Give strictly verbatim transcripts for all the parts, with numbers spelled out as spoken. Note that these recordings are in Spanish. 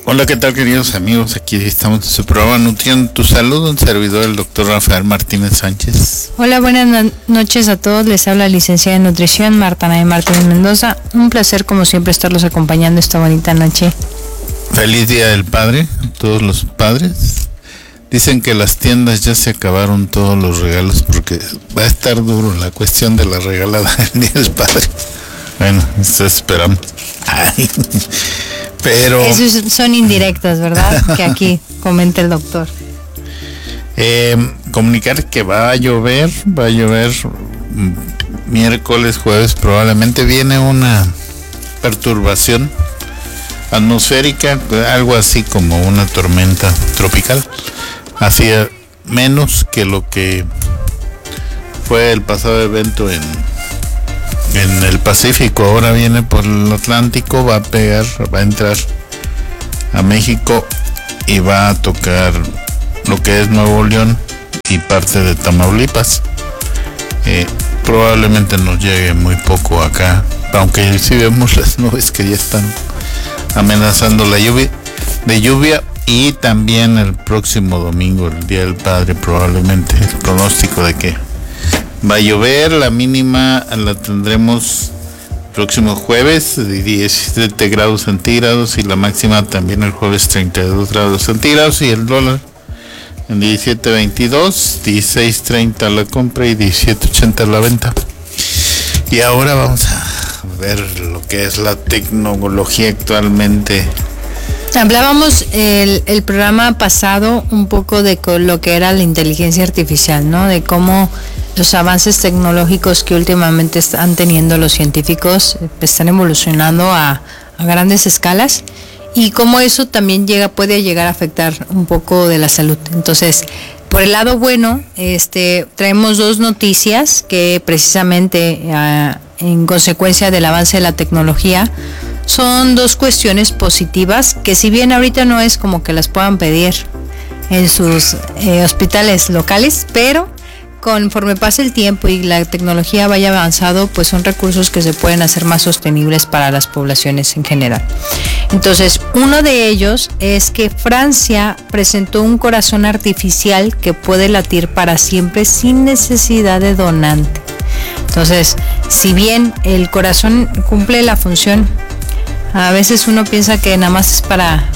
Hola, ¿qué tal, queridos amigos? Aquí estamos en su programa Nutriendo tu Salud, un servidor, el doctor Rafael Martínez Sánchez. Hola, buenas no- noches a todos. Les habla la licenciada en nutrición, Marta Nay Martínez Mendoza. Un placer, como siempre, estarlos acompañando esta bonita noche. Feliz Día del Padre a todos los padres. Dicen que las tiendas ya se acabaron todos los regalos porque va a estar duro la cuestión de la regalada del Día del Padre. Bueno, eso esperamos. Ay, pero... Esos son indirectas, ¿verdad? Que aquí comenta el doctor. Eh, comunicar que va a llover, va a llover miércoles, jueves, probablemente viene una perturbación atmosférica, algo así como una tormenta tropical, hacía menos que lo que fue el pasado evento en en el Pacífico. Ahora viene por el Atlántico, va a pegar, va a entrar a México y va a tocar lo que es Nuevo León y parte de Tamaulipas. Eh, probablemente nos llegue muy poco acá, aunque sí vemos las nubes que ya están amenazando la lluvia, de lluvia, y también el próximo domingo, el Día del Padre, probablemente el pronóstico de que va a llover. La mínima la tendremos próximo jueves de diecisiete grados centígrados y la máxima también el jueves treinta y dos grados centígrados, y el dólar en diecisiete veintidós, dieciséis treinta la compra y diecisiete ochenta la venta. Y ahora vamos a ver lo que es la tecnología actualmente. Hablábamos el, el programa pasado un poco de co- lo que era la inteligencia artificial, ¿no? De cómo los avances tecnológicos que últimamente están teniendo los científicos eh, están evolucionando a, a grandes escalas, y cómo eso también llega puede llegar a afectar un poco de la salud. Entonces, por el lado bueno, este traemos dos noticias que precisamente eh, en consecuencia del avance de la tecnología son dos cuestiones positivas que, si bien ahorita no es como que las puedan pedir en sus eh, hospitales locales, pero conforme pase el tiempo y la tecnología vaya avanzado, pues son recursos que se pueden hacer más sostenibles para las poblaciones en general. Entonces, uno de ellos es que Francia presentó un corazón artificial que puede latir para siempre sin necesidad de donante. Entonces, si bien el corazón cumple la función, a veces uno piensa que nada más es para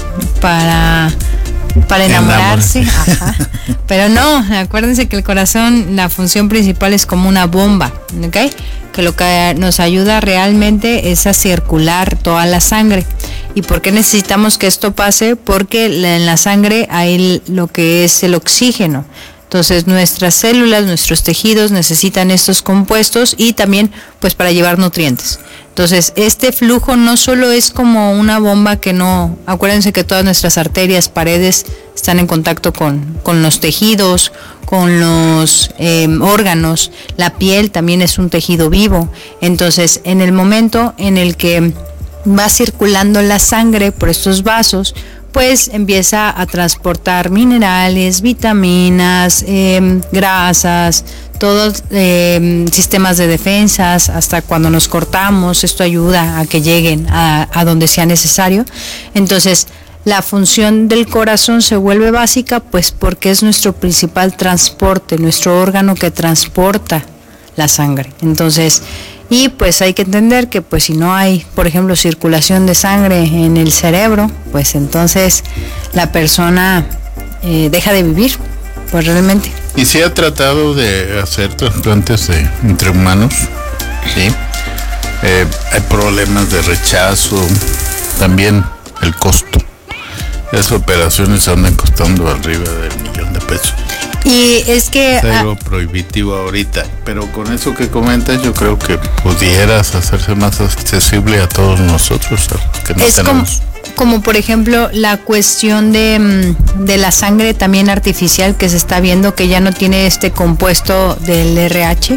para para enamorarse, ajá. Pero no, acuérdense que el corazón, la función principal es como una bomba, ¿ok? Que lo que nos ayuda realmente es a circular toda la sangre. ¿Y por qué necesitamos que esto pase? Porque en la sangre hay lo que es el oxígeno. Entonces nuestras células, nuestros tejidos necesitan estos compuestos, y también pues para llevar nutrientes. Entonces este flujo no solo es como una bomba que no, acuérdense que todas nuestras arterias, paredes están en contacto con, con los tejidos, con los eh, órganos, la piel también es un tejido vivo. Entonces en el momento en el que va circulando la sangre por estos vasos, pues empieza a transportar minerales, vitaminas, eh, grasas, todos eh, sistemas de defensas, hasta cuando nos cortamos, esto ayuda a que lleguen a, a donde sea necesario. Entonces, la función del corazón se vuelve básica, pues porque es nuestro principal transporte, nuestro órgano que transporta la sangre. Entonces, y pues hay que entender que pues si no hay, por ejemplo, circulación de sangre en el cerebro, pues entonces la persona eh, deja de vivir, pues realmente. Y se ha tratado de hacer trasplantes de, entre humanos, ¿sí? Eh, hay problemas de rechazo, también el costo. Las operaciones andan costando arriba del millón de pesos. Y es que es algo prohibitivo ahorita, pero con eso que comentas yo creo que pudieras hacerse más accesible a todos nosotros, a los que no es tenemos. Como, como por ejemplo la cuestión de, de la sangre también artificial, que se está viendo que ya no tiene este compuesto del R H,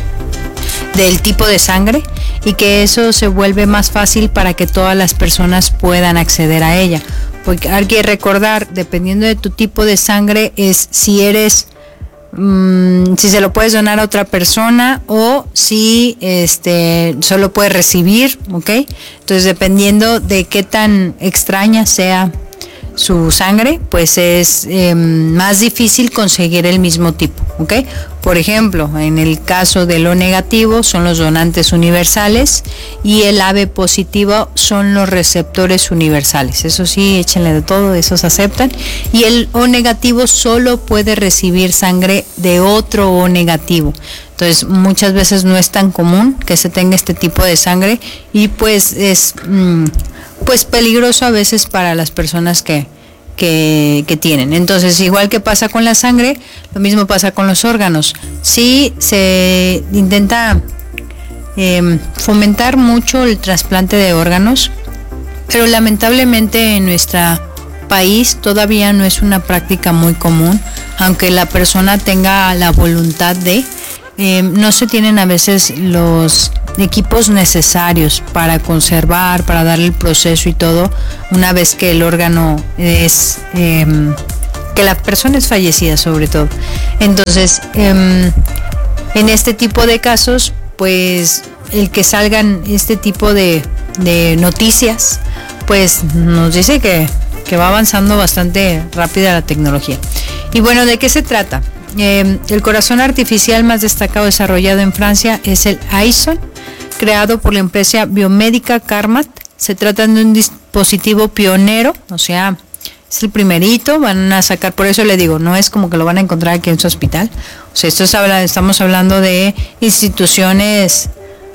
del tipo de sangre, y que eso se vuelve más fácil para que todas las personas puedan acceder a ella. Porque hay que recordar, dependiendo de tu tipo de sangre, es si eres, mmm, si se lo puedes donar a otra persona o si este solo puedes recibir, ¿ok? Entonces, dependiendo de qué tan extraña sea su sangre, pues es eh, más difícil conseguir el mismo tipo, ¿ok? Por ejemplo, en el caso del O negativo son los donantes universales y el A B positivo son los receptores universales. Eso sí, échenle de todo, esos aceptan. Y el O negativo solo puede recibir sangre de otro O negativo. Entonces, muchas veces no es tan común que se tenga este tipo de sangre y pues es mmm, pues peligroso a veces para las personas que, que, que tienen. Entonces, igual que pasa con la sangre, lo mismo pasa con los órganos. Sí se intenta eh, fomentar mucho el trasplante de órganos, pero lamentablemente en nuestro país todavía no es una práctica muy común, aunque la persona tenga la voluntad de... Eh, no se tienen a veces los equipos necesarios para conservar, para darle el proceso y todo, una vez que el órgano es, eh, que la persona es fallecida sobre todo. Entonces, eh, en este tipo de casos, pues el que salgan este tipo de, de noticias, pues nos dice que, que va avanzando bastante rápida la tecnología. Y bueno, ¿de qué se trata? Eh, el corazón artificial más destacado desarrollado en Francia es el Aisson, creado por la empresa biomédica Carmat. Se trata de un dispositivo pionero, o sea, es el primerito, van a sacar, por eso le digo, no es como que lo van a encontrar aquí en su hospital. O sea, esto es, estamos hablando de instituciones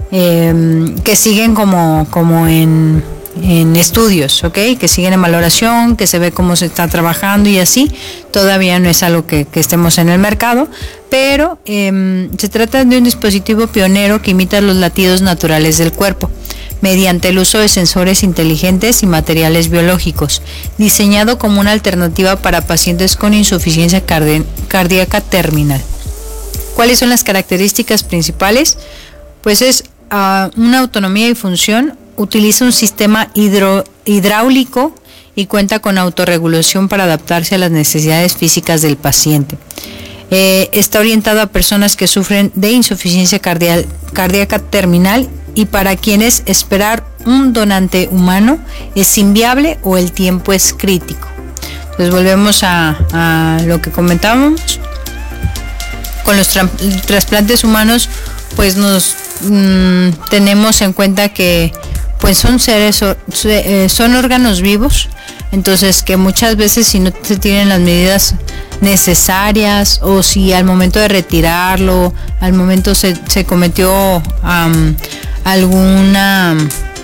eh, que siguen como, como en... en estudios, ¿ok? Que siguen en valoración, que se ve cómo se está trabajando y así. Todavía no es algo que, que estemos en el mercado, pero eh, se trata de un dispositivo pionero que imita los latidos naturales del cuerpo mediante el uso de sensores inteligentes y materiales biológicos, diseñado como una alternativa para pacientes con insuficiencia cardi- cardíaca terminal. ¿Cuáles son las características principales? Pues es uh, una autonomía y función. Utiliza un sistema hidro, hidráulico y cuenta con autorregulación para adaptarse a las necesidades físicas del paciente. Eh, está orientado a personas que sufren de insuficiencia cardiac, cardíaca terminal y para quienes esperar un donante humano es inviable o el tiempo es crítico. Entonces volvemos a, a lo que comentábamos. Con los tra- trasplantes humanos, pues nos mmm, tenemos en cuenta que pues son seres, son órganos vivos, entonces que muchas veces si no se tienen las medidas necesarias o si al momento de retirarlo, al momento se, se cometió um, alguna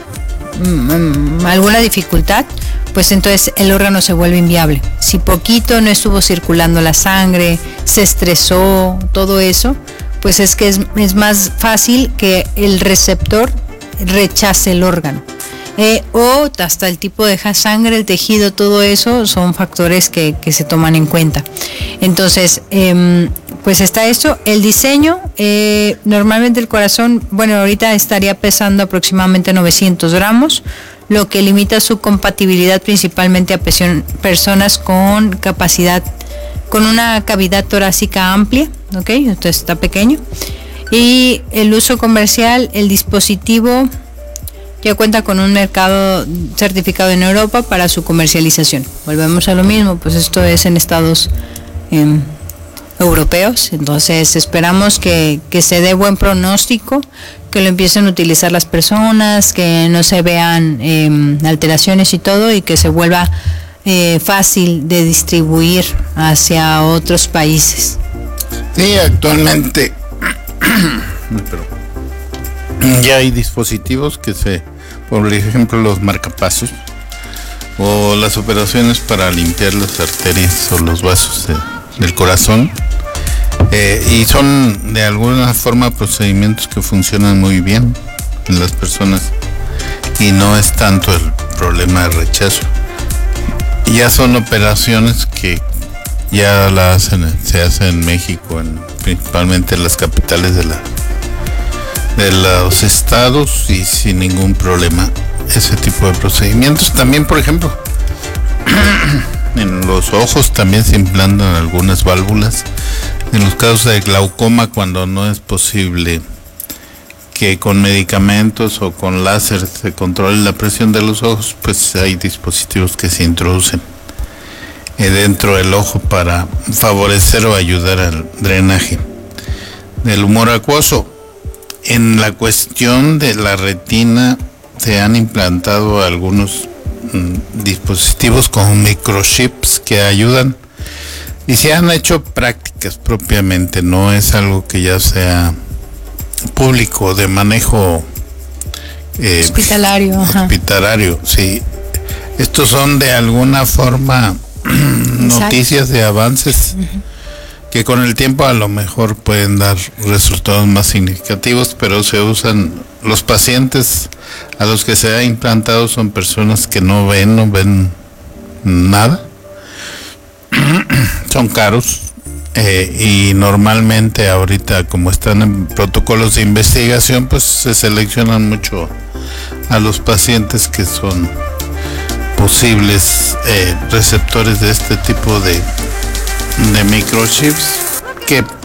um, alguna dificultad, pues entonces el órgano se vuelve inviable. Si poquito no estuvo circulando la sangre, se estresó, todo eso, pues es que es, es más fácil que el receptor rechace el órgano. Eh, o hasta el tipo de sangre, el tejido, todo eso son factores que, que se toman en cuenta. Entonces, eh, pues está esto. El diseño, eh, normalmente el corazón, bueno, ahorita estaría pesando aproximadamente novecientos gramos, lo que limita su compatibilidad principalmente a personas con capacidad, con una cavidad torácica amplia, ¿ok? Entonces está pequeño. Y el uso comercial, el dispositivo ya cuenta con un mercado certificado en Europa para su comercialización. Volvemos a lo mismo, pues esto es en estados eh, europeos, entonces esperamos que, que se dé buen pronóstico, que lo empiecen a utilizar las personas, que no se vean eh, alteraciones y todo, y que se vuelva eh, fácil de distribuir hacia otros países. Sí, actualmente ya hay dispositivos que se, por ejemplo, los marcapasos o las operaciones para limpiar las arterias o los vasos de, del corazón, eh, y son de alguna forma procedimientos que funcionan muy bien en las personas y no es tanto el problema de rechazo. Ya son operaciones que ya la hacen, se hacen en México, en, principalmente en las capitales de la de los estados, y sin ningún problema ese tipo de procedimientos. También, por ejemplo, en los ojos también se implantan algunas válvulas en los casos de glaucoma, cuando no es posible que con medicamentos o con láser se controle la presión de los ojos, pues hay dispositivos que se introducen eh, dentro del ojo para favorecer o ayudar al drenaje del humor acuoso. En la cuestión de la retina se han implantado algunos mm, dispositivos con microchips que ayudan y se han hecho prácticas propiamente, no es algo que ya sea público de manejo eh, hospitalario. Hospitalario, sí. Estos son de alguna forma noticias de avances uh-huh. que con el tiempo a lo mejor pueden dar resultados más significativos, pero se usan, los pacientes a los que se ha implantado son personas que no ven, no ven nada, son caros eh, y normalmente ahorita como están en protocolos de investigación, pues se seleccionan mucho a los pacientes que son posibles eh, receptores de este tipo de, de microchips que